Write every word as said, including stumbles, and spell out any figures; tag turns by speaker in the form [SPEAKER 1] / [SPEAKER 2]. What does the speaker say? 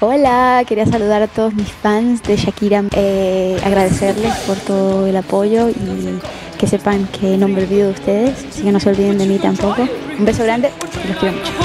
[SPEAKER 1] Hola, quería saludar a todos mis fans de Shakira, eh, agradecerles por todo el apoyo y que sepan que no me olvido de ustedes, así que no se olviden de mí tampoco. Un beso grande y los quiero mucho.